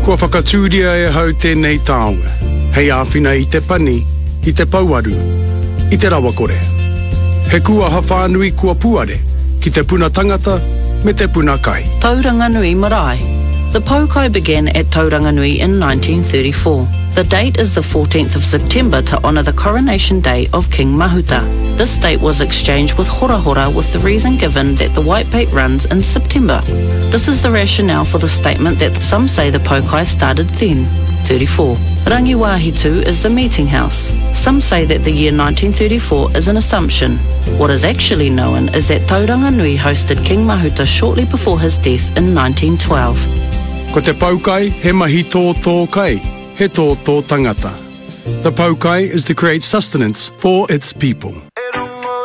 Kua whakatūria e hau tēnei taonga. Hei āwhina I te pani, I te pauaru, I te rawakore. He kua hawhanui kua puare, ki te puna tangata, me te puna kai. Tauranganui Marae. The Paukai began at Tauranganui in 1934. The date is the 14th of September to honour the coronation day of King Mahuta. This date was exchanged with Hora Hora with the reason given that the white bait runs in September. This is the rationale for the statement that some say the Paukai started then. 34. Rangiwahitu is the meeting house. Some say that the year 1934 is an assumption. What is actually known is that Tauranganui hosted King Mahuta shortly before his death in 1912. Ko te Paukai, he mahi tō kai, he tō tangata. The Paukai is to create sustenance for its people.